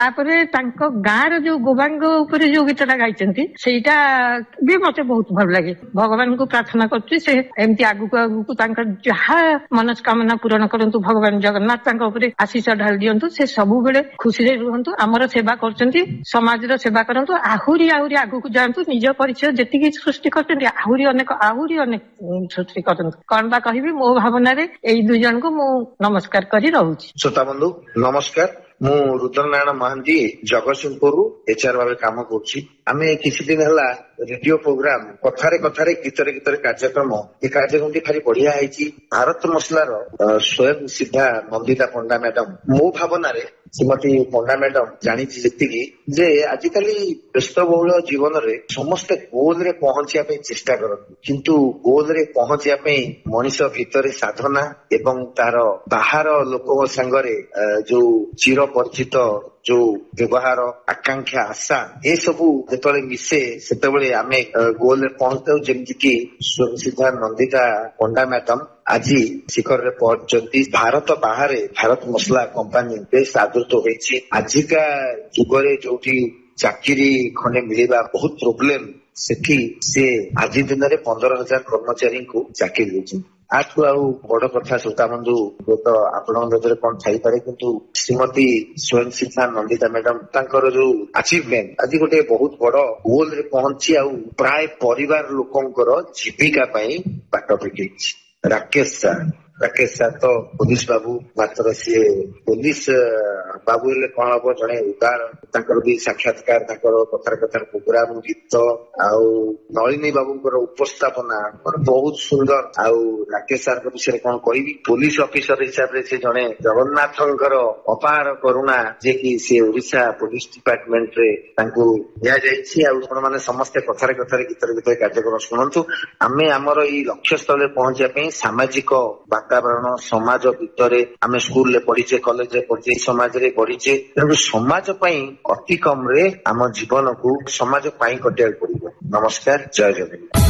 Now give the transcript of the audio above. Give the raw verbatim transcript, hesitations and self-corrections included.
ତାପରେ ତାଙ୍କ ଗାଁର ଯୋଉ ଗୋବାଙ୍ଗ ଉପରେ ଯୋଉ ଗୀତଟା ଗାଇଛନ୍ତି ସେଇଟା ବି ମତେ ବହୁତ ଭଲ ଲାଗେ। ଭଗବାନଙ୍କୁ ପ୍ରାର୍ଥନା କରୁଛି ସେ ଏମିତି ଆଗକୁ ଆଗକୁ ତାଙ୍କର ଯାହା ମନସ୍କାମନା ପୂରଣ କରନ୍ତୁ। ଭଗବାନ ଜଗନ୍ନାଥ ତାଙ୍କ ଉପରେ ଆଶୀଷ ଢାଳି ଦିଅନ୍ତୁ। ସେ ସବୁବେଳେ ଖୁସିରେ ରୁହନ୍ତୁ। ଆମର ସେବା କରୁଛନ୍ତି, ସମାଜର ସେବା କରନ୍ତୁ, ଆହୁରି ଆହୁରି ଆଗକୁ ଯାଆନ୍ତୁ। ନିଜ ପରିଚୟ ଯେତିକି ସୃଷ୍ଟି କରିଛନ୍ତି ଆହୁରି ଅନେକ ଆହୁରି ଅନେକ ସୃଷ୍ଟି କରନ୍ତୁ। କଣ ବା କହିବି, ମୋ ଭାବନାରେ ଏଇ ଦୁଇ ଜଣଙ୍କୁ ମୁଁ ନମସ୍କାର କରି ରହୁଛି। ଶ୍ରୋତା ବନ୍ଧୁ ନମସ୍କାର। ମୁଁ ରୁଦ୍ରନାରାୟଣ ମହାନ୍ତି ଜଗତସିଂହପୁରରୁ ଏଚଆର ଭାବେ କାମ କରୁଛି। ଆମେ କିଛି ଦିନ ହେଲା ରେଡିଓ ପ୍ରୋଗ୍ରାମ କଥାରେ କଥାରେ ଗୀତରେ ଗୀତରେ କାର୍ଯ୍ୟକ୍ରମ ଏ କାର୍ଯ୍ୟକ୍ରମଟି ଭାରି ବଢିଆ ହେଇଛି। ଭାରତ ମସଲାର ସ୍ୱୟଂ ସିଦ୍ଧା ନନ୍ଦିତା ପଣ୍ଡା ମ୍ୟାଡାମ, ମୋ ଭାବନାରେ ଶ୍ରୀମତୀ ପଣ୍ଡା ମ୍ୟାଡାମ ଜାଣିଛି ଯେତିକି ଯେ ଆଜିକାଲି ବ୍ୟସ୍ତବହୁଳ ଜୀବନରେ ସମସ୍ତେ ଗୋଲରେ ପହଞ୍ଚିବା ପାଇଁ ଚେଷ୍ଟା କରନ୍ତି, କିନ୍ତୁ ଗୋଲରେ ପହଞ୍ଚିବା ପାଇଁ ମଣିଷ ଭିତରେ ସାଧନା ଏବଂ ତାର ବାହାର ଲୋକଙ୍କ ସାଙ୍ଗରେ ଯୋଉ ଚିର ପରିଚିତ ଯୋଉ ବ୍ୟବହାର, ଆକାଂକ୍ଷା, ଆଶା ଏସବୁ ଯେତେବେଳେ ମିଶେ ସେତେବେଳେ ଆମେ ଗୋଲରେ ପହଞ୍ଚିଥାଉ। ଯେମିତି କି ସ୍ୱୟଂସିଦ୍ଧା ନନ୍ଦିତା ପଣ୍ଡା ମ୍ୟାଡାମ ଆଜି ଶିଖରରେ ପହଞ୍ଚିଛନ୍ତି। ଭାରତ ବାହାରେ ଭାରତ ମସଲା କମ୍ପାନୀ ବେଶ ଆଦୃତ ହୋଇଛି। ଆଜିକା ଯୁଗରେ ଯୋଉଠି ଚାକିରି ଖଣ୍ଡେ ମିଳିବା ବହୁତ ପ୍ରୋବ୍ଲେମ, ସେଠି ସେ ଆଜି ଦିନରେ ପନ୍ଦର ହଜାର କର୍ମଚାରୀଙ୍କୁ ଚାକିରି ଦେଇଛନ୍ତି। ଆଠୁ ଆଉ ବଡ କଥା ଶ୍ରୋତା ବନ୍ଧୁ ହୁଏତ ଆପଣଙ୍କ ନଜରରେ କଣ ଥାଇପାରେ, କିନ୍ତୁ ଶ୍ରୀମତୀ ସ୍ୱୟଂସିଦ୍ଧା ନନ୍ଦିତା ମ୍ୟାଡାମ ତାଙ୍କର ଯୋଉ ଆଚିଭମେଣ୍ଟ ଆଜି ଗୋଟେ ବହୁତ ବଡ ଗୋଲରେ ପହଞ୍ଚି ଆଉ ପ୍ରାୟ ପରିବାର ଲୋକଙ୍କର ଜୀବିକା ପାଇଁ ବାଟ ଫିଟେଇଛି। ରାକେଶ ସାର୍ ରାକେଶ ସାର୍ ତ ପୋଲିସ ବାବୁ, ମାତ୍ର ସିଏ ପୋଲିସ ବାବୁ ହେଲେ କଣ ହବ, ଜଣେ ଉଦାର। ତାଙ୍କର ବି ସାକ୍ଷାତକାର, ତାଙ୍କର କଥାରେ କଥାରେ ପ୍ରୋଗ୍ରାମ, ଗୀତ ଆଉ ନଳିନୀ ବାବୁଙ୍କର ଉପସ୍ଥାପନା ମାନେ ବହୁତ ସୁନ୍ଦର। ଆଉ ରାକେଶ ସାର୍ଙ୍କ ବିଷୟରେ କଣ କହିବି, ପୋଲିସ ଅଫିସର ହିସାବରେ ସେ ଜଣେ ଜଗନ୍ନାଥଙ୍କର ଅପାର କରୁଣା, ଯେ କି ସେ ଓଡିଶା ପୋଲିସ ଡିପାର୍ଟମେଣ୍ଟରେ ତାଙ୍କୁ ଦିଆଯାଇଛି। ଆଉ ଆପଣ ମାନେ ସମସ୍ତେ କଥାରେ କଥାରେ ଗୀତରେ ଗୀତରେ କାର୍ଯ୍ୟକ୍ରମ ଶୁଣନ୍ତୁ। ଆମେ ଆମର ଏଇ ଲକ୍ଷ୍ୟସ୍ଥଳରେ ପହଞ୍ଚିବା ପାଇଁ ସାମାଜିକ ବାତାବରଣ, ସମାଜ ଭିତରେ ଆମେ ସ୍କୁଲରେ ପଢିଛେ, କଲେଜରେ ପଢିଛେ, ସମାଜରେ ପଢିଛେ, ତେଣୁ ସମାଜ ପାଇଁ ଅତି କମରେ ଆମ ଜୀବନକୁ ସମାଜ ପାଇଁ କଟିବାକୁ ପଡିବ। ନମସ୍କାର, ଜୟ ଜଗନ୍ନାଥ।